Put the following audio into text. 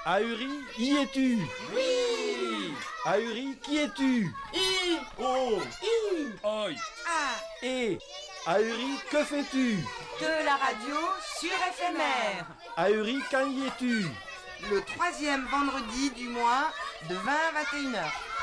Ahuri, y es-tu? Oui. Ahuri, qui es-tu? I. Oh. I. Oi. A. Et Ahuri, que fais-tu? De la radio sur éphémère. Ahuri, quand y es-tu? Le 3e vendredi du mois de 20 à 21h.